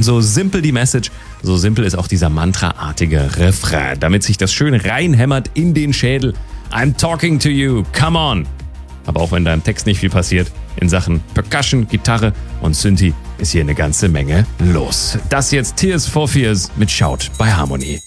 So simpel die Message, so simpel ist auch dieser mantraartige Refrain, damit sich das schön reinhämmert in den Schädel. I'm talking to you, come on! Aber auch wenn da im Text nicht viel passiert, in Sachen Percussion, Gitarre und Synthi ist hier eine ganze Menge los. Das jetzt Tears for Fears mit Shout bei Harmony.